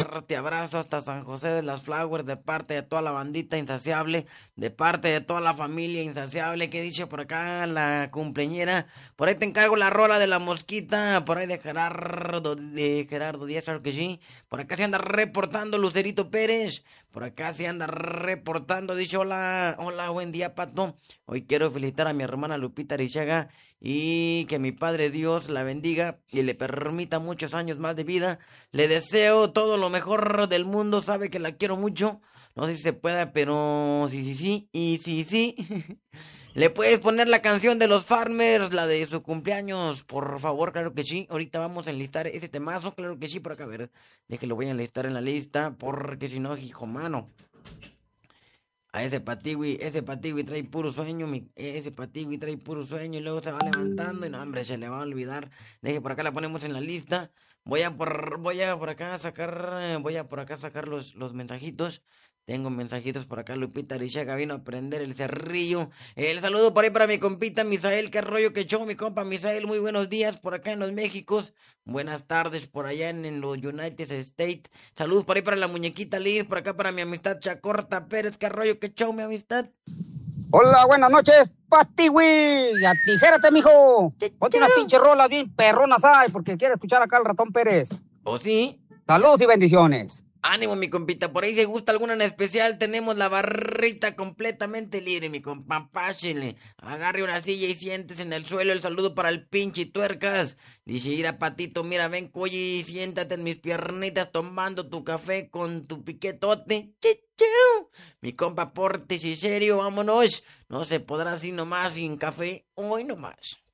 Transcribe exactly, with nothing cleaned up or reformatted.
fuerte abrazo hasta San José de las Flowers, de parte de toda la bandita insaciable, de parte de toda la familia insaciable, que dice por acá la cumpleañera. Por ahí te encargo la rola de la mosquita, por ahí de Gerardo, de Gerardo Díaz, claro que sí. Por acá se anda reportando Lucerito Pérez, por acá se anda reportando, dice hola, hola, buen día, Pato. Hoy quiero felicitar a mi hermana Lupita Arichaga y que mi Padre Dios la bendiga y le permita muchos años más de vida. Le deseo todo lo mejor del mundo, sabe que la quiero mucho. No sé si se pueda, pero sí, sí, sí, y sí, sí. ¿Le puedes poner la canción de los Farmers, la de su cumpleaños? Por favor, claro que sí. Ahorita vamos a enlistar ese temazo, claro que sí, por acá, a ver. Déjelo, voy a enlistar en la lista, porque si no, hijo mano. A ese patigui, ese patigui trae puro sueño, mi, ese patigui trae puro sueño y luego se va levantando y no, hombre, se le va a olvidar. Deje, por acá la ponemos en la lista. Voy a por, voy a por acá sacar, eh, voy a por acá sacar los, los mensajitos. Tengo mensajitos por acá, Lupita Arichaga vino a prender el cerrillo. El saludo por ahí para mi compita Misael, qué rollo que show, mi compa Misael, muy buenos días por acá en los Méxicos. Buenas tardes por allá en, en los United States. Saludos por ahí para la muñequita Liz, por acá para mi amistad Chacorta Pérez, qué rollo que show, mi amistad. Hola, buenas noches, Patiwi. Atijérate, mijo. Ponte una pinche rola bien perrona, ¿sabes? Porque quiero escuchar acá al ratón Pérez. ¿O sí? Saludos y bendiciones. Ánimo, mi compita, por ahí si gusta alguna en especial, tenemos la barrita completamente libre, mi compa, pásele, agarre una silla y siéntese en el suelo, el saludo para el pinche tuercas, dice, mira, Patito, mira, ven, coye, y siéntate en mis piernitas tomando tu café con tu piquetote, chichu, mi compa, portes y serio, vámonos, no se podrá así nomás sin café, hoy nomás.